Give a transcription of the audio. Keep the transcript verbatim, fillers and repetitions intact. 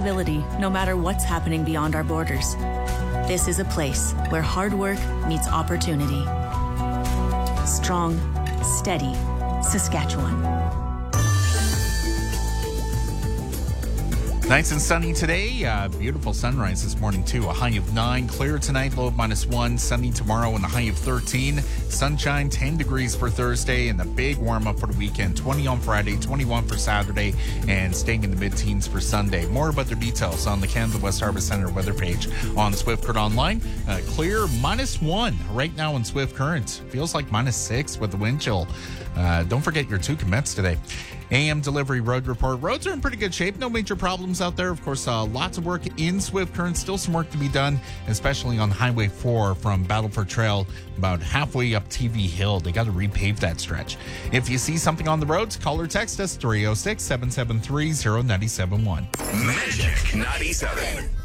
possibility no matter what's happening beyond our borders. This is a place where hard work meets opportunity. Strong, steady Saskatchewan. Nice and sunny today. Uh, beautiful sunrise this morning, too. A high of nine. Clear tonight, low of minus one. Sunny tomorrow and a high of thirteen. Sunshine, ten degrees for Thursday. And the big warm up for the weekend. twenty on Friday, twenty-one for Saturday. And staying in the mid-teens for Sunday. More about their details on the Canada West Harvest Centre weather page on Swift Current Online. Uh, clear, minus one right now in Swift Current. Feels like minus six with the wind chill. Uh, don't forget your two commits today. A M Delivery Road Report. Roads are in pretty good shape. No major problems out there. Of course, uh, lots of work in Swift Current. Still some work to be done, especially on Highway four from Battleford Trail about halfway up T V Hill. They got to repave that stretch. If you see something on the roads, call or text us three oh six, seven seven three, oh nine seven one. Magic ninety-seven.